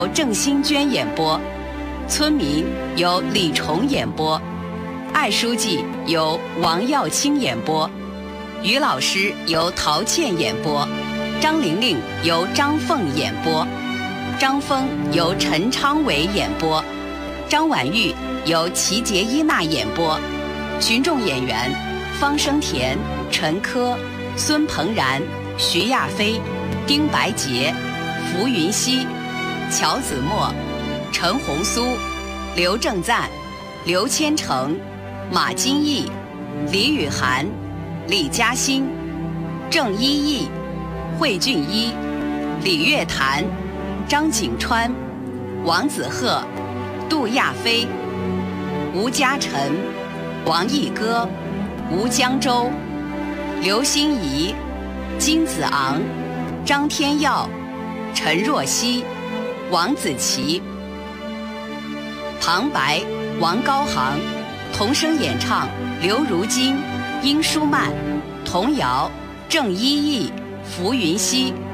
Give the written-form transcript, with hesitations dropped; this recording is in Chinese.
由郑欣娟演播，村民由李崇演播，艾书记由王耀清演播，于老师由陶倩演播，张玲玲由张凤演播，张峰由陈昌伟演播，张婉玉由齐杰伊娜演播。群众演员：方声田、陈珂、孙鹏然、徐亚飞、丁白洁、浮云熙、乔子墨、陈红苏、刘正赞、刘千成、马金义、李雨涵、李嘉欣、郑一义、惠俊一、李月潭、张景川、王子鹤、杜亚飞、吴嘉诚、王毅歌、吴江洲、刘欣怡、金子昂、张天耀、陈若曦、王子琪。旁白：王高航。童声演唱：刘如金、殷舒曼。童谣：郑一义、浮云熙。